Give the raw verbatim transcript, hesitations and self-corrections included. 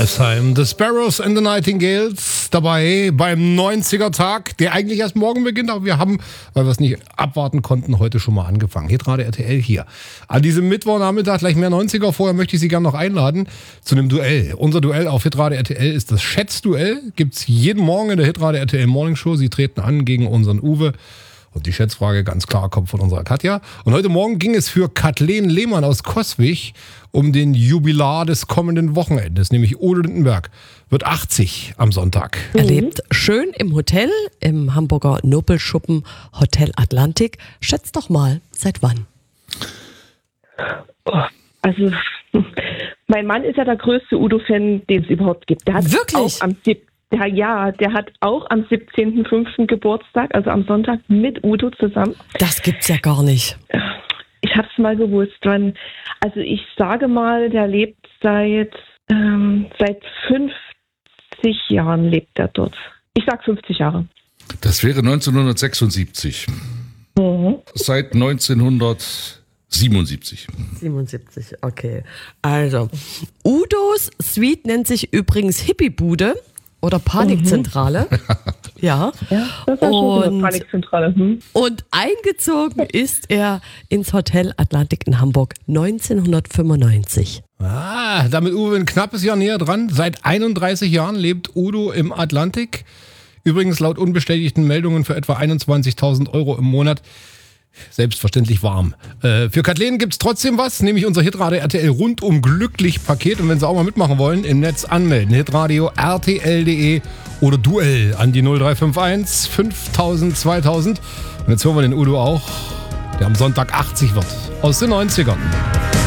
Alfsheim, The Sparrows and the Nightingales dabei beim neunziger-Tag, der eigentlich erst morgen beginnt, aber wir haben, weil wir es nicht abwarten konnten, heute schon mal angefangen. Hitradio R T L hier. An diesem Mittwochnachmittag gleich mehr neunziger. Vorher möchte ich Sie gerne noch einladen zu einem Duell. Unser Duell auf Hitradio R T L ist das Schätzduell. Gibt es jeden Morgen in der Hitradio R T L Morning Show. Sie treten an gegen unseren Uwe. Und die Schätzfrage ganz klar kommt von unserer Katja. Und heute Morgen ging es für Kathleen Lehmann aus Coswig um den Jubilar des kommenden Wochenendes, nämlich Udo Lindenberg wird achtzig am Sonntag. Er lebt schön im Hotel, im Hamburger Nobelschuppen Hotel Atlantik. Schätz doch mal, seit wann? Oh, also, mein Mann ist ja der größte Udo-Fan, den es überhaupt gibt. Der hat Wirklich? Auch am siebten Der, ja, der hat auch am siebzehnten fünften Geburtstag, also am Sonntag, mit Udo zusammen. Das gibt's ja gar nicht. Ich hab's mal gewusst, wann. Also ich sage mal, der lebt seit ähm, seit fünfzig Jahren lebt er dort. Ich sag fünfzig Jahre. Das wäre neunzehnhundertsechsundsiebzig. Mhm. Seit neunzehnhundertsiebenundsiebzig. siebenundsiebzig, okay. Also, Udos Suite nennt sich übrigens Hippiebude oder Panikzentrale. Mhm. Ja. Ja, das war schon eine Panikzentrale. Hm. Und eingezogen ist er ins Hotel Atlantik in Hamburg neunzehnhundertfünfundneunzig. Ah, damit Uwe ein knappes Jahr näher dran. Seit einunddreißig Jahren lebt Udo im Atlantik. Übrigens laut unbestätigten Meldungen für etwa einundzwanzigtausend Euro im Monat. Selbstverständlich warm. Äh, für Kathleen gibt's trotzdem was, nämlich unser Hitradio R T L rundum glücklich Paket. Und wenn Sie auch mal mitmachen wollen, im Netz anmelden. hitradio R T L punkt de oder Duell an die null drei fünf eins fünftausend zweitausend. Und jetzt hören wir den Udo auch, der am Sonntag achtzig wird. Aus den neunzigern.